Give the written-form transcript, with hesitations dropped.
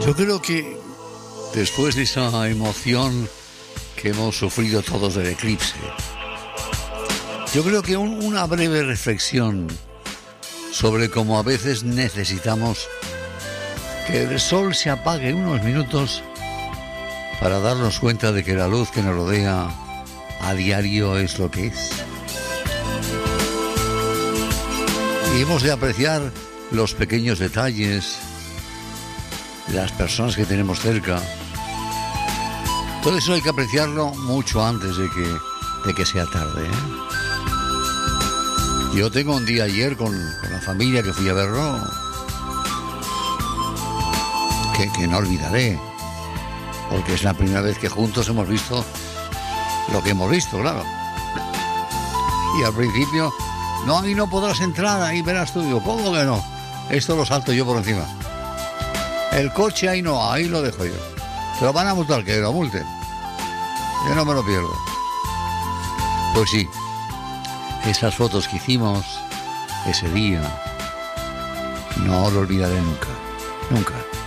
Yo creo que después de esa emoción que hemos sufrido todos del eclipse, yo creo que una breve reflexión sobre cómo a veces necesitamos que el sol se apague unos minutos para darnos cuenta de que la luz que nos rodea a diario es lo que es. Y hemos de apreciar los pequeños detalles, las personas que tenemos cerca. Todo eso hay que apreciarlo mucho antes de que sea tarde, ¿eh? Yo tengo un día ayer con la familia que fui a verlo que no olvidaré, porque es la primera vez que juntos hemos visto lo que hemos visto, claro. Y al principio, no, ahí no podrás entrar, ahí verás tú. Digo, ¿cómo que no? Esto lo salto yo por encima. El coche ahí no, ahí lo dejo yo. Se lo van a multar, que lo multen. Yo no me lo pierdo. Pues sí, esas fotos que hicimos ese día, no lo olvidaré nunca, nunca.